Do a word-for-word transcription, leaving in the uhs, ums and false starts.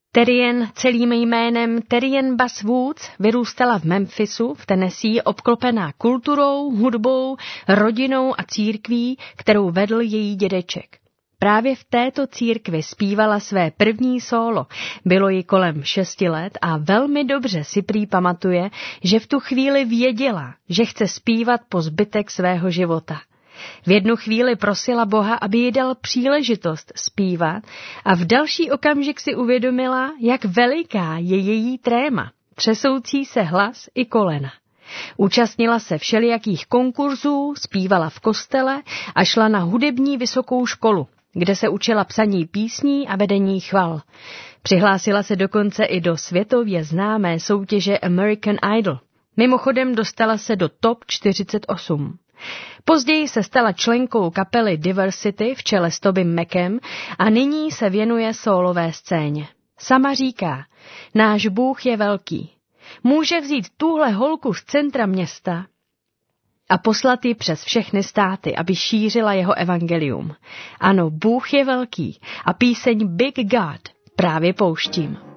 Terrien, celým jménem Terrien Bass Woods, vyrůstala v Memphisu v Tennessee, obklopená kulturou, hudbou, rodinou a církví, kterou vedl její dědeček. Právě v této církvi zpívala své první sólo. Bylo jí kolem šesti let a velmi dobře si prý pamatuje, že v tu chvíli věděla, že chce zpívat po zbytek svého života. V jednu chvíli prosila Boha, aby jí dal příležitost zpívat a v další okamžik si uvědomila, jak veliká je její tréma, třesoucí se hlas i kolena. Účastnila se všelijakých konkurzů, zpívala v kostele a šla na hudební vysokou školu, kde se učila psaní písní a vedení chval. Přihlásila se dokonce i do světově známé soutěže American Idol. Mimochodem dostala se do top čtyřicet osm. Později se stala členkou kapely Diversity v čele s Tobym Mackem a nyní se věnuje sólové scéně. Sama říká, náš Bůh je velký. Může vzít tuhle holku z centra města a poslat ji přes všechny státy, aby šířila jeho evangelium. Ano, Bůh je velký a píseň Big God právě pouštím.